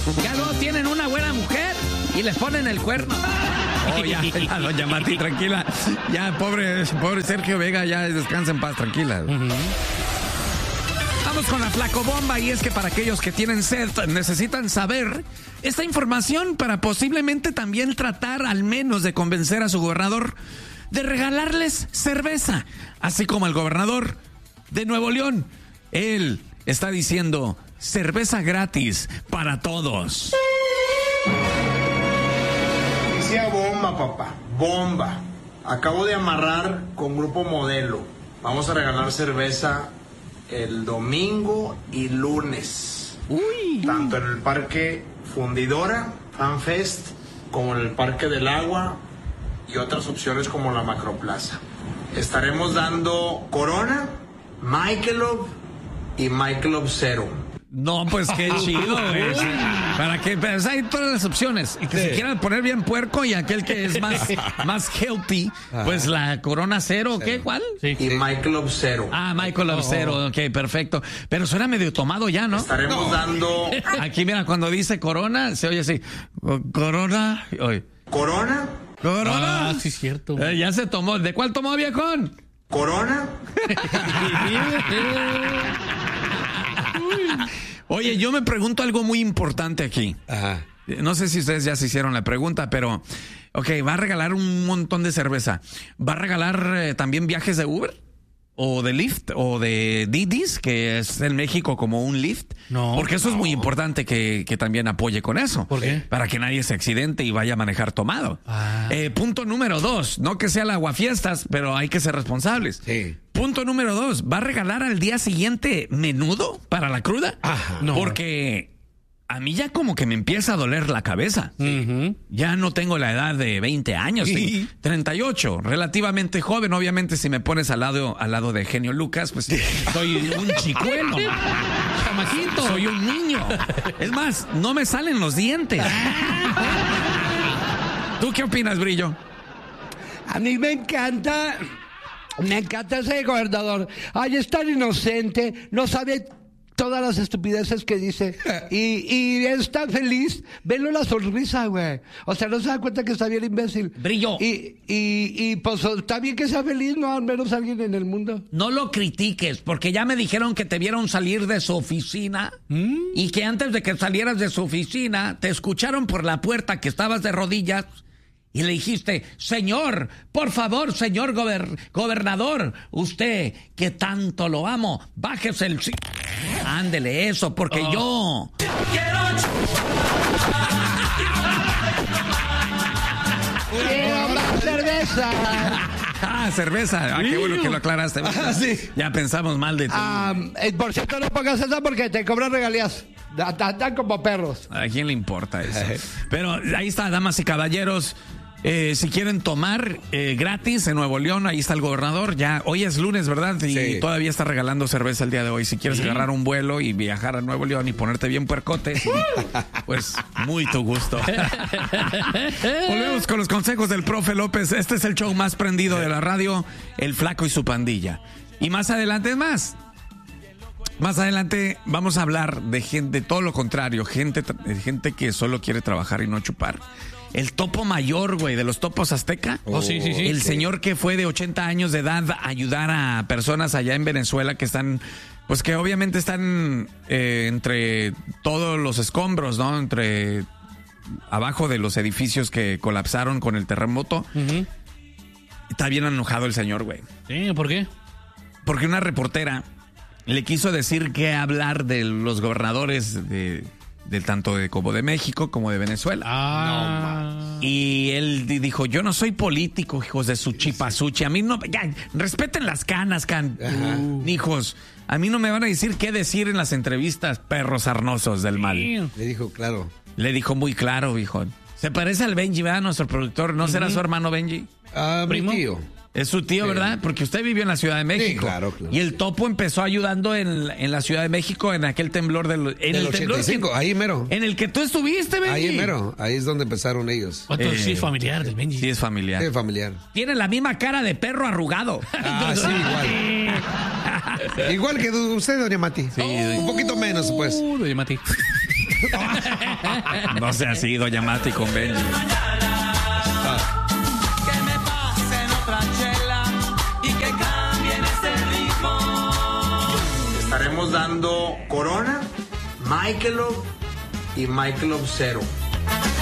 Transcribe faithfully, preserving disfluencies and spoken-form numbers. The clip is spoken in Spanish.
Ya luego tienen una buena mujer y les ponen el cuerno. Oh, ya, ya, doña Mati, tranquila. Ya, pobre, pobre Sergio Vega, ya descansa en paz, tranquila. Uh-huh. Vamos con la flacobomba, y es que para aquellos que tienen sed necesitan saber esta información para posiblemente también tratar al menos de convencer a su gobernador de regalarles cerveza, así como el gobernador de Nuevo León. Él está diciendo cerveza gratis para todos. Decía bomba, papá, bomba. Acabo de amarrar con Grupo Modelo. Vamos a regalar cerveza el domingo y lunes. Uy. Tanto en el Parque Fundidora, FanFest, como en el Parque del Agua y otras opciones como la Macroplaza. Estaremos dando Corona, Michelob y Michelob Zero. No, pues qué chido, güey. Para que pues, hay todas las opciones. Y que sí. Si quieran poner bien puerco, y aquel que es más, más healthy, ajá, pues la Corona Cero, ¿qué? ¿Cuál? Sí. Y Michelob Zero. Ah, Michelob Zero, ok, perfecto. Pero suena medio tomado ya, ¿no? Estaremos no. dando... Aquí, mira, cuando dice Corona, se oye así. Corona. Oye. Corona. Corona. Ah, sí, es cierto. Eh, ya se tomó. ¿De cuál tomó, viejón? Corona. Oye, yo me pregunto algo muy importante aquí. Ajá. No sé si ustedes ya se hicieron la pregunta, pero, ok, va a regalar un montón de cerveza. ¿Va a regalar eh, también viajes de Uber? ¿O de Lyft? ¿O de Didis, que es en México como un Lyft? No. Porque eso no. es muy importante que, que también apoye con eso. ¿Por qué? Para que nadie se accidente y vaya a manejar tomado. Ah. Eh, punto número dos, no que sea la aguafiestas, pero hay que ser responsables. Sí. Punto número dos, ¿va a regalar al día siguiente menudo para la cruda? Ajá, no. Porque a mí ya como que me empieza a doler la cabeza. Uh-huh. Ya no tengo la edad de veinte años, sí. treinta y ocho, relativamente joven. Obviamente si me pones al lado, al lado de Genio Lucas, pues soy un chicuelo. Chamajito. Soy un niño. Es más, no me salen los dientes. ¿Tú qué opinas, Brillo? A mí me encanta... Me encanta ese gobernador. Ay, es tan inocente, no sabe todas las estupideces que dice. Y, y es tan feliz. Velo la sonrisa, güey. O sea, no se da cuenta que está bien imbécil. Brillo. Y, y, y pues está bien que sea feliz, no al menos alguien en el mundo. No lo critiques, porque ya me dijeron que te vieron salir de su oficina. ¿Mm? Y que antes de que salieras de su oficina, te escucharon por la puerta que estabas de rodillas. Y le dijiste, señor, por favor, señor gober- gobernador, usted que tanto lo amo, bájese el... Ándele eso, porque oh. yo... ¡Quiero más cerveza! Ah, cerveza. Ah, qué bueno que lo aclaraste. Ah, sí. Ya pensamos mal de ti. Um, eh, por cierto, no pongas esa porque te cobran regalías. Están como perros. ¿A quién le importa eso? Pero ahí está, damas y caballeros. Eh, si quieren tomar eh, gratis en Nuevo León, ahí está el gobernador. Ya hoy es lunes, ¿verdad? Y sí. Todavía está regalando cerveza el día de hoy. Si quieres ¿Sí? agarrar un vuelo y viajar a Nuevo León y ponerte bien puercote, pues muy tu gusto. Volvemos con los consejos del profe López. Este es el show más prendido de la radio, El Flaco y su pandilla. Y más adelante es más. Más adelante vamos a hablar de gente, todo lo contrario, gente, gente que solo quiere trabajar y no chupar. El topo mayor, güey, de los topos azteca. Oh, sí, sí, sí. El sí. señor que fue de ochenta años de edad a ayudar a personas allá en Venezuela que están, pues que obviamente están eh, entre todos los escombros, ¿no? Entre abajo de los edificios que colapsaron con el terremoto. Uh-huh. Está bien enojado el señor, güey. Sí, ¿por qué? Porque una reportera le quiso decir qué hablar de los gobernadores de... de tanto de como de México como de Venezuela. Ah. No, y él dijo, yo no soy político, hijos de su chipasuchi. A mí no, ya, respeten las canas, can, uh, hijos. A mí no me van a decir qué decir en las entrevistas, perros sarnosos del mal. Le dijo claro. Le dijo muy claro, hijo. Se parece al Benji, ¿verdad? Nuestro productor. ¿No uh-huh. será su hermano Benji? Ah, uh, mi tío. Es su tío, sí. ¿verdad? Porque usted vivió en la Ciudad de México. Sí, claro, claro. Y el topo empezó ayudando en, en la Ciudad de México en aquel temblor del... En del el ochenta y cinco, temblor, ahí mero. En el que tú estuviste, Benji. Ahí mero, ahí es donde empezaron ellos. Entonces eh, sí es familiar del Benji. Sí es familiar. Sí, familiar. Tiene la misma cara de perro arrugado. Ah, sí, igual. Igual que usted, doña Mati. Sí, oh, un poquito menos, pues. Doña Mati. No sea así, doña Mati con Benji. Que me pasen otra chela y que cambien ese ritmo. Estaremos dando Corona, Michelob y Michelob Cero.